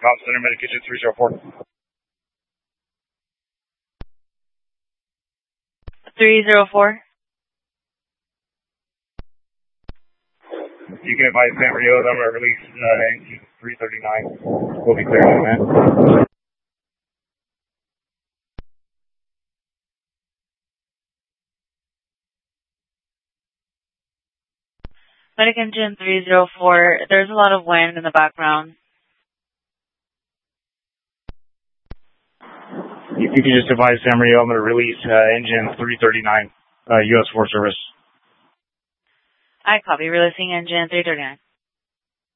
Com Center, Medication 304. 304. You can advise San Rio, I'm going to release NG 339. We'll be clear on that. Medic Engine 304, there's a lot of wind in the background. You can just advise San Rio, I'm going to release engine 339, U.S. Forest Service. I copy, releasing Engine 339.